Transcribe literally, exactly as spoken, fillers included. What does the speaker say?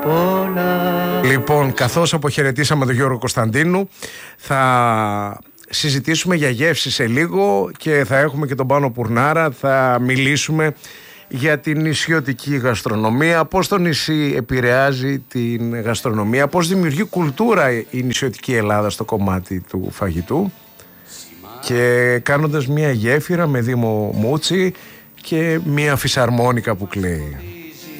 Λοιπόν, καθώς αποχαιρετήσαμε τον Γιώργο Κωνσταντίνου, θα συζητήσουμε για γεύσεις σε λίγο και θα έχουμε και τον Πάνο Πουρνάρα. Θα μιλήσουμε για την νησιωτική γαστρονομία, πώς το νησί επηρεάζει την γαστρονομία, πώς δημιουργεί κουλτούρα η νησιωτική Ελλάδα στο κομμάτι του φαγητού, και κάνοντας μια γέφυρα με Δήμο Μούτσι και μια φυσαρμόνικα που κλαίει.